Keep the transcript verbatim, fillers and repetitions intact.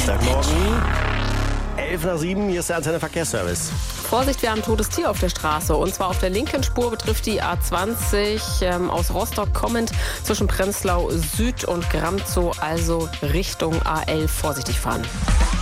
Dienstagmorgen. elf nach sieben, hier ist der Antenne Verkehrsservice. Vorsicht, wir haben ein totes Tier auf der Straße. Und zwar auf der linken Spur betrifft die A zwanzig ähm, aus Rostock kommend zwischen Prenzlau Süd und Gramzow, also Richtung A elf vorsichtig fahren.